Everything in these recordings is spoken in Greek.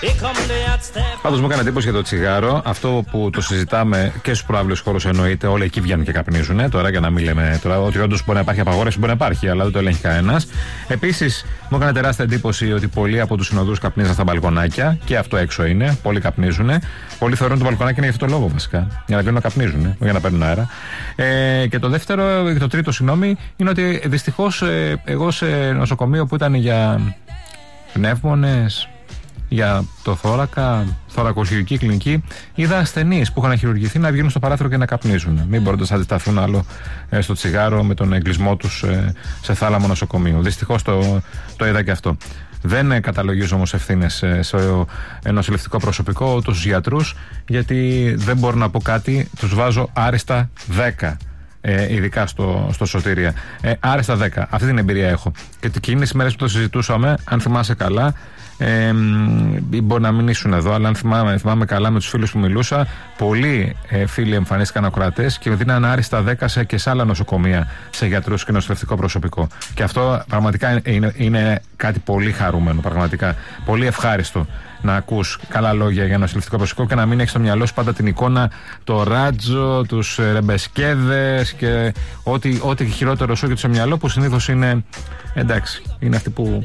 Πάντως μου έκανε εντύπωση για το τσιγάρο, αυτό που το συζητάμε και στους προαύλιους χώρους εννοείται, όλοι εκεί βγαίνουν και καπνίζουν. Τώρα για να μην λέμε τώρα ότι όντως μπορεί να υπάρχει απαγόρευση, μπορεί να υπάρχει, αλλά δεν το ελέγχει κανένας. Επίσης, μου έκανε τεράστια εντύπωση ότι πολλοί από τους συνοδούς καπνίζαν στα μπαλκονάκια, και αυτό έξω είναι. Πολλοί καπνίζουν. Πολλοί θεωρούν το μπαλκονάκι είναι για αυτό το λόγο βασικά. Για να βγαίνουν να καπνίζουν, για να παίρνουν αέρα. Και το τρίτο, συγγνώμη, είναι ότι δυστυχώς εγώ σε νοσοκομείο που ήταν για πνεύμονες, για το θώρακα, θωρακοχειρουργική κλινική, είδα ασθενείς που είχαν χειρουργηθεί να βγαίνουν στο παράθυρο και να καπνίζουν. Μην μπορούν να αντισταθούν άλλο στο τσιγάρο με τον εγκλισμό τους σε θάλαμο νοσοκομείο. Δυστυχώς το είδα και αυτό. Δεν καταλογίζω όμως ευθύνες στο νοσηλευτικό προσωπικό, ούτε στους γιατρούς, γιατί δεν μπορώ να πω κάτι, τους βάζω άριστα 10. Ειδικά στο Σωτήρια. Άριστα 10. Αυτή την εμπειρία έχω. Και εκείνες τις μέρες που το συζητούσαμε, αν θυμάσαι καλά, μπορεί να μην ήσουν εδώ, αλλά αν θυμάμαι καλά με τους φίλους που μιλούσα, πολλοί φίλοι εμφανίστηκαν ακροατές και δίναν άριστα 10 και σε άλλα νοσοκομεία, σε γιατρούς και νοσηλευτικό προσωπικό. Και αυτό πραγματικά είναι κάτι πολύ χαρούμενο, πραγματικά. Πολύ ευχάριστο να ακούς καλά λόγια για νοσηλευτικό προσωπικό και να μην έχεις στο μυαλό σου πάντα την εικόνα, το ράτζο, τους ρεμπεσκέδες και ό,τι χειρότερο σου έρχεται στο μυαλό, που συνήθως είναι εντάξει, είναι αυτοί που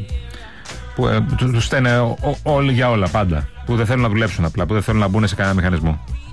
τους στέλνουν όλοι για όλα πάντα, που δεν θέλουν να δουλέψουν απλά, που δεν θέλουν να μπουν σε κανένα μηχανισμό.